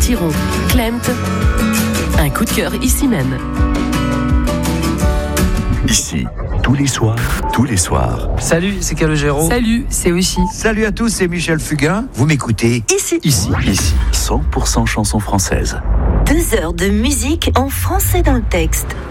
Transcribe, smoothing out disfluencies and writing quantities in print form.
Chiron, Clemt. Un coup de cœur ici même. Ici, tous les soirs. Salut, c'est Calogero. Salut, c'est Oshi. Salut à tous, c'est Michel Fugain. Vous m'écoutez Ici, 100% chansons françaises. 2 heures de musique en français dans le texte.